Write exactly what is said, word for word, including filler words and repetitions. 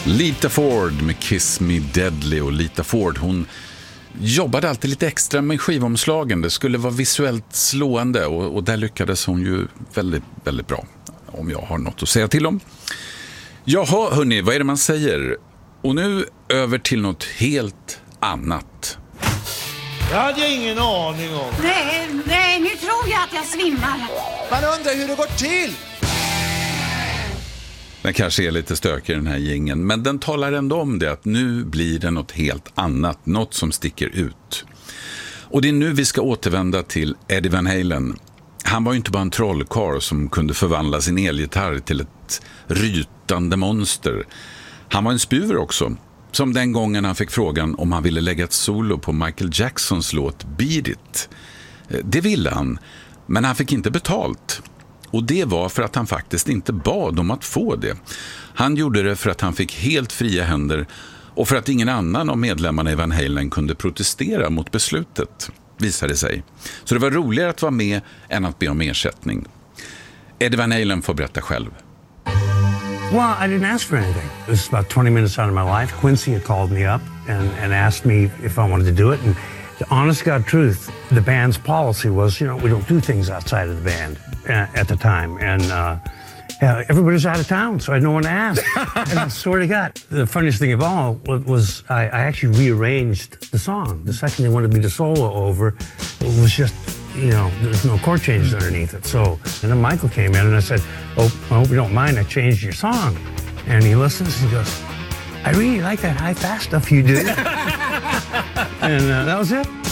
Lita Ford med Kiss Me Deadly. Och Lita Ford, hon jobbade alltid lite extra med skivomslagen. Det skulle vara visuellt slående och, och där lyckades hon ju väldigt, väldigt bra. Om jag har något att säga till om. Jaha hörni, vad är det man säger? Och nu över till något helt annat. Det hade jag ingen aning om. Nej, nej, nu tror jag att jag svimmar. Man undrar hur det går till. Den kanske är lite stökig den här gängen, men den talar ändå om det att nu blir det något helt annat, något som sticker ut. Och det är nu vi ska återvända till Eddie Van Halen. Han var ju inte bara en trollkarl som kunde förvandla sin elgitarr till ett rytande monster. Han var en spjuver också, som den gången han fick frågan om han ville lägga ett solo på Michael Jacksons låt Beat It. Det ville han, men han fick inte betalt. Och det var för att han faktiskt inte bad om att få det. Han gjorde det för att han fick helt fria händer och för att ingen annan av medlemmarna i Van Halen kunde protestera mot beslutet, visade sig. Så det var roligare att vara med än att be om ersättning. Eddie Van Halen får berätta själv. Well, I didn't ask for anything. It was about twenty minutes out of my life. Quincy had called me up and, and asked me if I wanted to do it. And the honest God truth, the band's policy was, you know, we don't do things outside of the band uh, at the time. And uh, uh, everybody was out of town, so I had no one to ask. And I swear to God, the funniest thing of all was I, I actually rearranged the song. The second they wanted me to solo over, it was just, you know, there's no chord changes underneath it. So, and then Michael came in and I said, oh, I hope you don't mind, I changed your song. And he listens and he goes, I really like that high fast stuff you do. And uh, that was it.